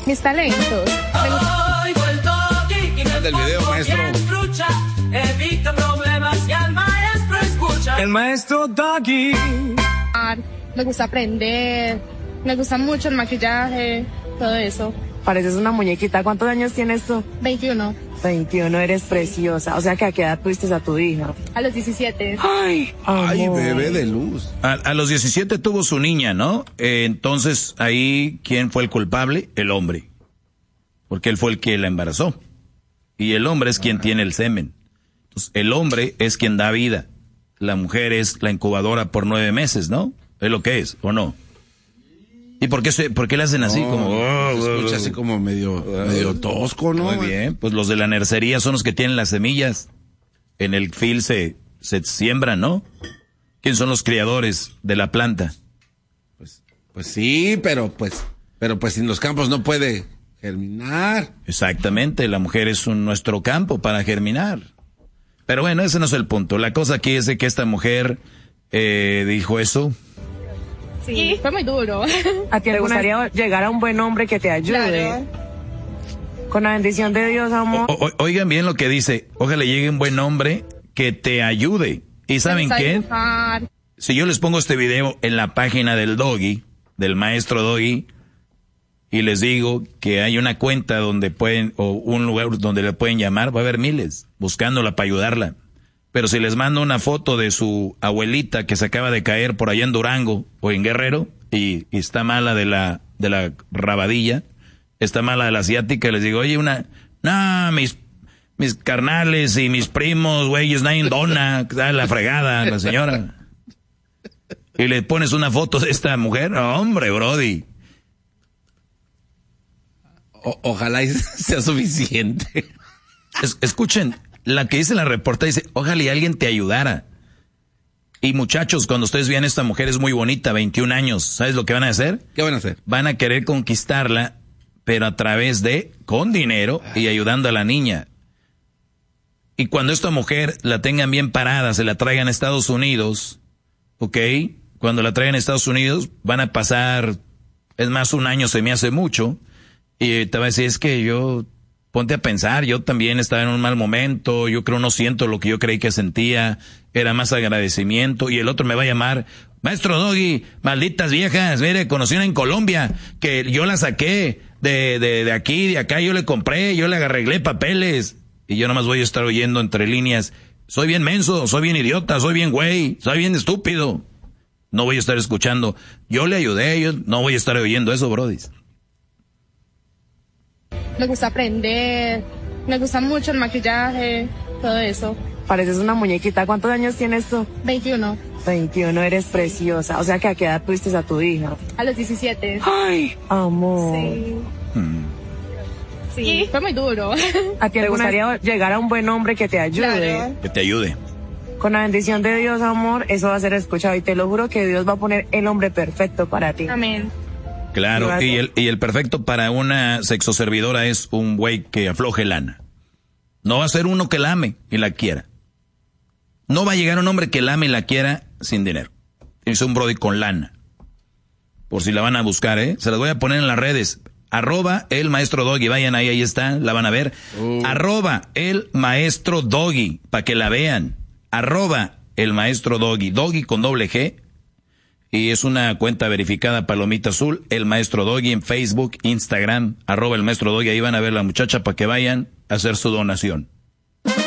Mis talentos. Del video, maestro. Evita problemas y al maestro escucha. El maestro Doggy. Me gusta aprender, me gusta mucho el maquillaje, todo eso. Pareces una muñequita. ¿Cuántos años tienes tú? 21. 21, eres preciosa. O sea que ¿a qué edad tuviste a tu hija? A los 17. Ay, Ay, bebé de luz. A los 17 tuvo su niña, ¿no? Entonces, ahí, ¿quién fue el culpable? El hombre. Porque él fue el que la embarazó. Y el hombre es quien tiene el semen. Entonces, el hombre es quien da vida. La mujer es la incubadora por 9 meses, ¿no? Es lo que es, ¿o no? ¿Y por qué le hacen así? Se escucha así como medio tosco, ¿no? Muy bien, pues los de la nercería son los que tienen las semillas. En el field se siembran, ¿no? ¿Quién son los criadores de la planta? Pues sí, pero en los campos no puede germinar. Exactamente, la mujer es nuestro campo para germinar. Pero bueno, ese no es el punto. La cosa aquí es de que esta mujer dijo eso. Sí, fue muy duro. ¿A ti te gustaría llegar a un buen hombre que te ayude? Claro. Con la bendición de Dios, amor. Oigan bien lo que dice. Ojalá llegue un buen hombre que te ayude. ¿Y saben qué? Si yo les pongo este video en la página del Doggy, del maestro Doggy, y les digo que hay una cuenta donde pueden, o un lugar donde le pueden llamar, va a haber miles buscándola para ayudarla. Pero si les mando una foto de su abuelita que se acaba de caer por allá en Durango o en Guerrero y está mala de la rabadilla, está mala de la asiática, les digo, oye, mis carnales y mis primos, güeyes, nadie dona, la fregada, la señora. Y le pones una foto de esta mujer, no, hombre, brody. Ojalá sea suficiente. Escuchen, la que dice la reporta dice, ojalá y alguien te ayudara. Y muchachos, cuando ustedes vean a esta mujer es muy bonita, 21 años, ¿sabes lo que van a hacer? ¿Qué van a hacer? Van a querer conquistarla, pero a través con dinero y ayudando a la niña. Y cuando esta mujer la tengan bien parada, se la traigan a Estados Unidos, ¿ok? Cuando la traigan a Estados Unidos, van a pasar, es más, 1 año se me hace mucho, y te va a decir, es que ponte a pensar, yo también estaba en un mal momento, yo creo no siento lo que yo creí que sentía, era más agradecimiento, y el otro me va a llamar, maestro Doggy, malditas viejas, mire, conocí una en Colombia, que yo la saqué de aquí, de acá, yo le compré, yo le arreglé papeles, y yo nomás voy a estar oyendo entre líneas, soy bien menso, soy bien idiota, soy bien güey, soy bien estúpido. No voy a estar escuchando, yo le ayudé, yo no voy a estar oyendo eso, brodis. Me gusta aprender, me gusta mucho el maquillaje, todo eso. Pareces una muñequita. ¿Cuántos años tienes tú? 21. 21, eres preciosa. O sea que ¿a qué edad tuviste a tu hija? A los 17. Ay, amor. Sí. Sí, fue muy duro. ¿A ti te gustaría llegar a un buen hombre que te ayude? Claro. Que te ayude. Con la bendición de Dios, amor, eso va a ser escuchado. Y te lo juro que Dios va a poner el hombre perfecto para ti. Amén. Claro, y el perfecto para una sexoservidora es un güey que afloje lana. No va a ser uno que la ame y la quiera. No va a llegar un hombre que la ame y la quiera sin dinero. Es un brody con lana. Por si la van a buscar, se las voy a poner en las redes. @el maestro Doggy, vayan ahí está, la van a ver. @el maestro Doggy, para que la vean. @el maestro Doggy, Doggy con doble G. Y es una cuenta verificada, palomita azul, el maestro Doggy en Facebook, Instagram, @el maestro Doggy, ahí van a ver la muchacha para que vayan a hacer su donación.